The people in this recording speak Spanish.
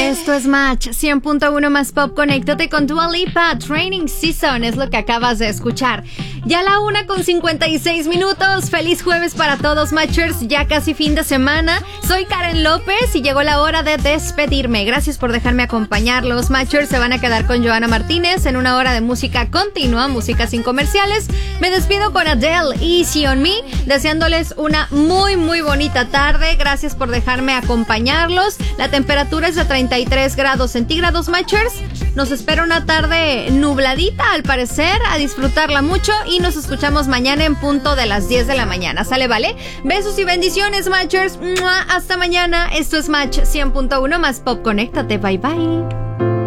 Esto es Match 100.1 más Pop. Conéctate con Dua Lipa. Training Season es lo que acabas de escuchar. Ya la 1:56. Feliz jueves para todos, Matchers. Ya casi fin de semana. Soy Karen López y llegó la hora de despedirme. Gracias por dejarme acompañar. Los Matchers se van a quedar con Joana Martínez en una hora de música continua, música sin comerciales. Me despido con Adele, Easy on Me, deseándoles una muy bonita tarde. Gracias por dejarme acompañarlos. La temperatura es de 33 grados centígrados, Matchers. Nos espera una tarde nubladita, al parecer, a disfrutarla mucho y nos escuchamos mañana en punto de las 10 de la mañana. ¿Sale, vale? Besos y bendiciones, Matchers. ¡Mua! Hasta mañana. Esto es Match 100.1 más Pop. Conéctate. Bye, bye.